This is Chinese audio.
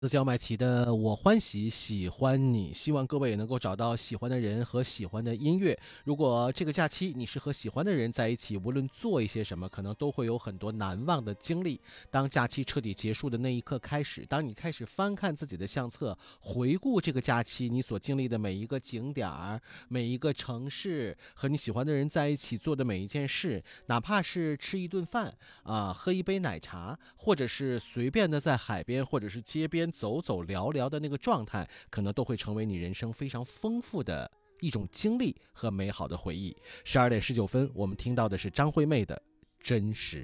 自教麦琪的我欢喜喜欢你，希望各位也能够找到喜欢的人和喜欢的音乐。如果这个假期你是和喜欢的人在一起，无论做一些什么，可能都会有很多难忘的经历。当假期彻底结束的那一刻开始，当你开始翻看自己的相册，回顾这个假期你所经历的每一个景点儿、每一个城市，和你喜欢的人在一起做的每一件事，哪怕是吃一顿饭喝一杯奶茶，或者是随便的在海边或者是街边走走聊聊的那个状态，可能都会成为你人生非常丰富的一种经历和美好的回忆。12点19分，我们听到的是张惠妹的《真实》。